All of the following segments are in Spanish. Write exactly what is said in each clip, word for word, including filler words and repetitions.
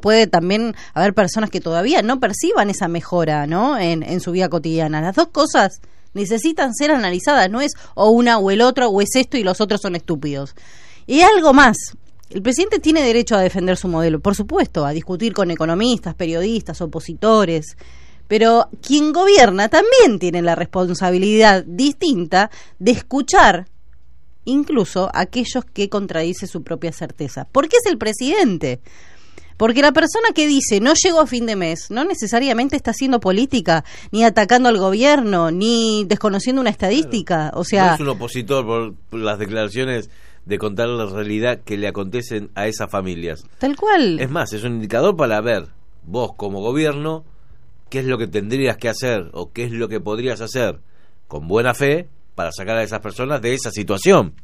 puede también haber personas que todavía no perciban esa mejora, ¿no? En, en su vida cotidiana. Las dos cosas necesitan ser analizadas, no es o una o el otro, o es esto y los otros son estúpidos. Y algo más, el presidente tiene derecho a defender su modelo, por supuesto, a discutir con economistas, periodistas, opositores, pero quien gobierna también tiene la responsabilidad distinta de escuchar incluso a aquellos que contradicen su propia certeza. ¿Por qué es el presidente? Porque la persona que dice no llego a fin de mes no necesariamente está haciendo política, ni atacando al gobierno, ni desconociendo una estadística. Claro. O sea, no es un opositor por, por las declaraciones de contar la realidad que le acontecen a esas familias. Tal cual. Es más, es un indicador para ver vos como gobierno qué es lo que tendrías que hacer o qué es lo que podrías hacer con buena fe para sacar a esas personas de esa situación.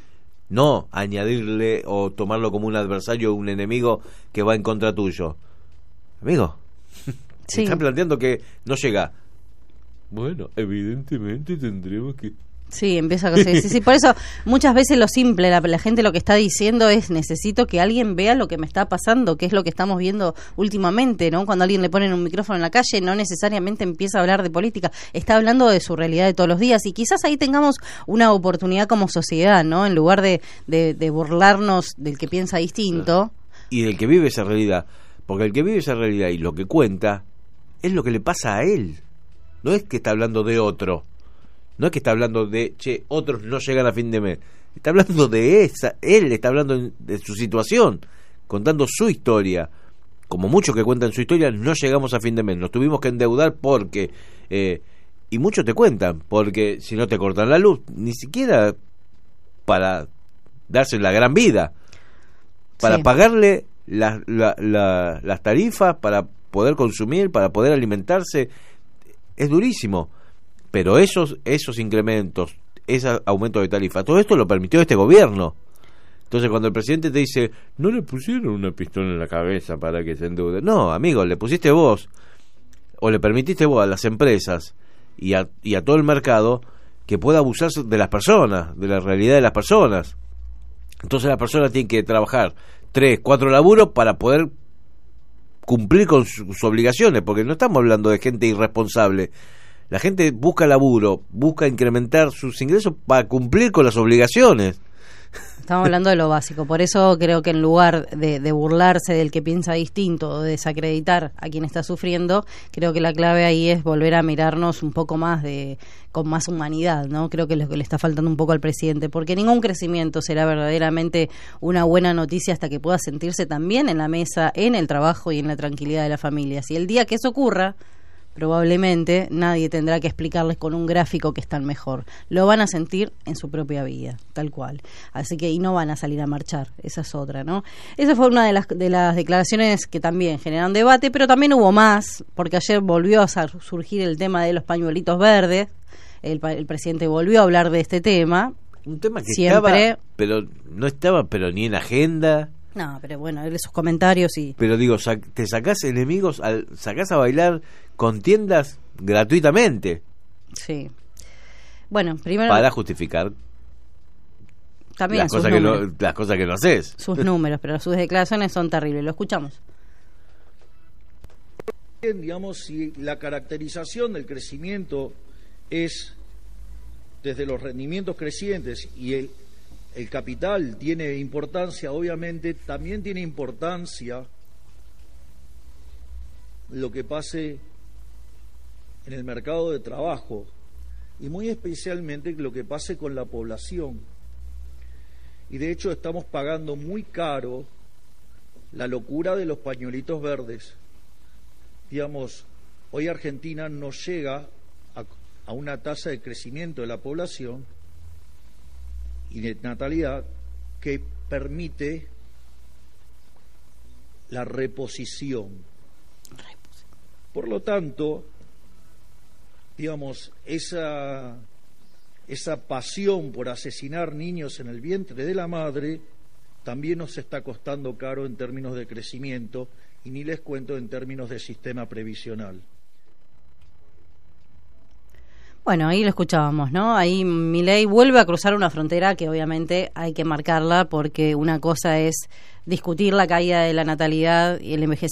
No añadirle o tomarlo como un adversario o un enemigo que va en contra tuyo. Amigo, sí. Están planteando que no llega. Bueno, evidentemente tendremos que... Sí, empieza a sí, sí, sí, por eso muchas veces lo simple, la, la gente lo que está diciendo es necesito que alguien vea lo que me está pasando, que es lo que estamos viendo últimamente, ¿no? Cuando a alguien le ponen un micrófono en la calle, no necesariamente empieza a hablar de política, está hablando de su realidad de todos los días, y quizás ahí tengamos una oportunidad como sociedad, ¿no? En lugar de, de, de burlarnos del que piensa distinto. Y del que vive esa realidad, porque el que vive esa realidad y lo que cuenta es lo que le pasa a él, no es que está hablando de otro. No es que está hablando de, che, otros no llegan a fin de mes. Está hablando de esa, él está hablando de su situación, contando su historia. Como muchos que cuentan su historia, no llegamos a fin de mes. Nos tuvimos que endeudar porque... Eh, y muchos te cuentan, porque si no te cortan la luz, ni siquiera para darse la gran vida. Para sí. pagarle la, la, la, las tarifas, para poder consumir, para poder alimentarse. Es durísimo. Pero esos esos incrementos, ese aumento de tarifa, todo esto lo permitió este gobierno. Entonces cuando el presidente te dice, no le pusieron una pistola en la cabeza para que se endeude. No, amigo, le pusiste vos, o le permitiste vos a las empresas y a, y a todo el mercado que pueda abusar de las personas, de la realidad de las personas. Entonces las personas tienen que trabajar tres, cuatro laburos para poder cumplir con sus obligaciones, porque no estamos hablando de gente irresponsable. La gente busca laburo, busca incrementar sus ingresos para cumplir con las obligaciones. Estamos hablando de lo básico, por eso creo que en lugar de, de burlarse del que piensa distinto o de desacreditar a quien está sufriendo, creo que la clave ahí es volver a mirarnos un poco más de con más humanidad, ¿no? Creo que es lo que le está faltando un poco al presidente, porque ningún crecimiento será verdaderamente una buena noticia hasta que pueda sentirse también en la mesa, en el trabajo y en la tranquilidad de la familia. Si el día que eso ocurra, probablemente nadie tendrá que explicarles con un gráfico que están mejor. Lo van a sentir en su propia vida, tal cual. Así que, y no van a salir a marchar, esa es otra, ¿no? Esa fue una de las, de las declaraciones que también generaron debate, pero también hubo más, porque ayer volvió a surgir el tema de los pañuelitos verdes, el, el presidente volvió a hablar de este tema. Un tema que siempre, estaba, pero no estaba, pero ni en agenda. No, pero bueno, esos comentarios y... Pero digo, te sacás enemigos, al, sacás a bailar contiendas gratuitamente. Sí. Bueno, primero... Para justificar también las, cosas que lo, las cosas que no haces. Sus números, pero sus declaraciones son terribles. Lo escuchamos. Digamos, si la caracterización del crecimiento es desde los rendimientos crecientes y el El capital tiene importancia, obviamente también tiene importancia lo que pase en el mercado de trabajo y muy especialmente lo que pase con la población. Y de hecho estamos pagando muy caro la locura de los pañuelitos verdes. Digamos, hoy Argentina no llega a, a una tasa de crecimiento de la población y de natalidad que permite la reposición. Por lo tanto, digamos, esa, esa pasión por asesinar niños en el vientre de la madre también nos está costando caro en términos de crecimiento y ni les cuento en términos de sistema previsional. Bueno, ahí lo escuchábamos, ¿no? Ahí Milei vuelve a cruzar una frontera que obviamente hay que marcarla porque una cosa es discutir la caída de la natalidad y el envejecimiento